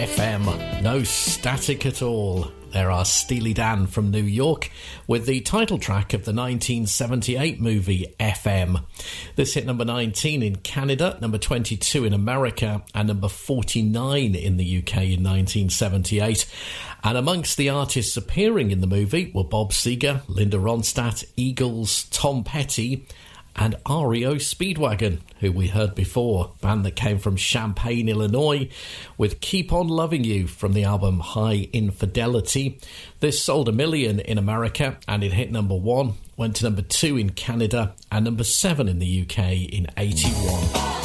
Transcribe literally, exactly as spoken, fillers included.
F M. No static at all. There are Steely Dan from New York with the title track of the nineteen seventy-eight movie F M. This hit number nineteen in Canada, number twenty-two in America, and number forty-nine in the U K in nineteen seventy-eight. And amongst the artists appearing in the movie were Bob Seger, Linda Ronstadt, Eagles, Tom Petty, and R E O Speedwagon, who we heard before, band that came from Champaign, Illinois, with Keep On Loving You from the album High Infidelity. This sold a million in America, and it hit number one, went to number two in Canada, and number seven in the U K in eighty-one.